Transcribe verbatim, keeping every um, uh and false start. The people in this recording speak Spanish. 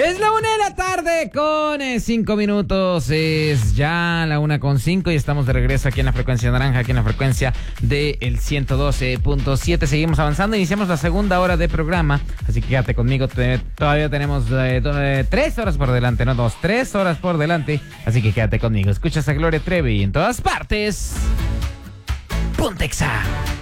Es la una de la tarde con eh, cinco minutos. Es ya la una con cinco y estamos de regreso aquí en la frecuencia naranja, aquí en la frecuencia del ciento doce punto siete. Seguimos avanzando, iniciamos la segunda hora de programa, así que quédate conmigo. Te, todavía tenemos eh, do, eh, tres horas por delante, no dos, tres horas por delante. Así que quédate conmigo. Escuchas a Gloria Trevi en todas partes. Pontexa.